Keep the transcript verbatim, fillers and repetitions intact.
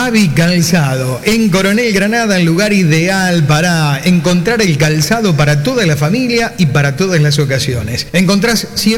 Babi Calzado, en Coronel Granada, el lugar ideal para encontrar el calzado para toda la familia y para todas las ocasiones. Encontrás siempre